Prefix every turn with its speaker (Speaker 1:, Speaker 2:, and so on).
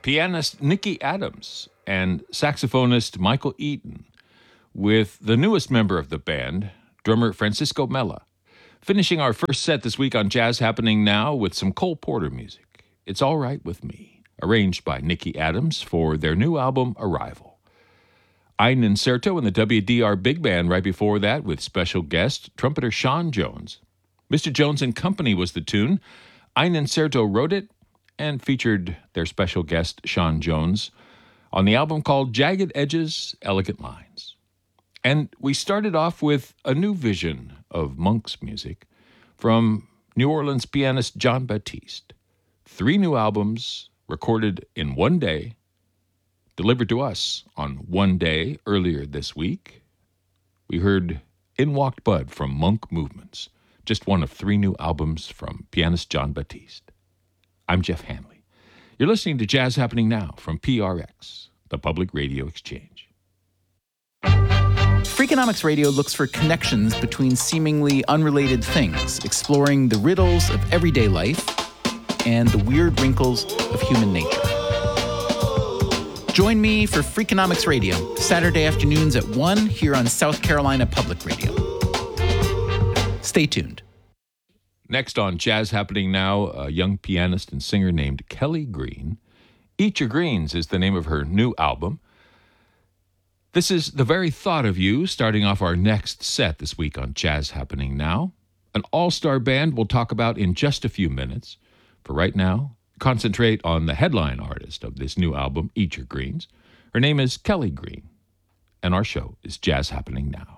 Speaker 1: pianist Nikki Adams and saxophonist Michael Eaton, with the newest member of the band, drummer Francisco Mella, finishing our first set this week on Jazz Happening Now with some Cole Porter music. It's All Right With Me, arranged by Nikki Adams for their new album, Arrival. Ein Incerto and the WDR Big Band right before that with special guest, trumpeter Sean Jones. Mr. Jones and Company was the tune. Ein Incerto wrote it and featured their special guest, Sean Jones, on the album called Jagged Edges, Elegant Lines. And we started off with a new vision of Monk's music from New Orleans pianist Jon Batiste. 3 new albums recorded in one day, delivered to us on one day earlier this week. We heard In Walked Bud from Monk Movements, just one of 3 new albums from pianist Jon Batiste. I'm Jeff Hanley. You're listening to Jazz Happening Now from PRX, the Public Radio Exchange.
Speaker 2: Freakonomics Radio looks for connections between seemingly unrelated things, exploring the riddles of everyday life and the weird wrinkles of human nature. Join me for Freakonomics Radio, Saturday afternoons at 1 here on South Carolina Public Radio. Stay tuned.
Speaker 1: Next on Jazz Happening Now, a young pianist and singer named Kelly Green. Eat Your Greens is the name of her new album. This is The Very Thought of You, starting off our next set this week on Jazz Happening Now. An all-star band we'll talk about in just a few minutes. For right now, concentrate on the headline artist of this new album, Eat Your Greens. Her name is Kelly Green, and our show is Jazz Happening Now.